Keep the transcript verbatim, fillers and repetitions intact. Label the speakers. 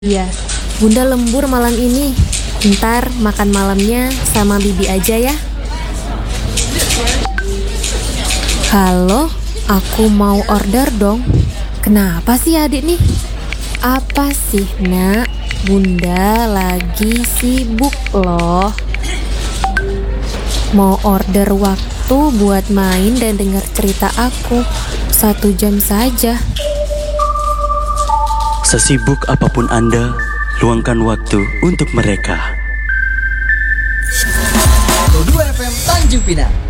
Speaker 1: Iya, Bunda lembur malam ini. Ntar makan malamnya sama Bibi aja ya. Halo, aku mau order dong. Kenapa sih adik nih? Apa sih nak? Bunda lagi sibuk loh. Mau order waktu buat main dan dengar cerita aku. Satu jam saja.
Speaker 2: Sesibuk apapun Anda, luangkan waktu untuk mereka.
Speaker 3: dua F M Tanjung Pinang.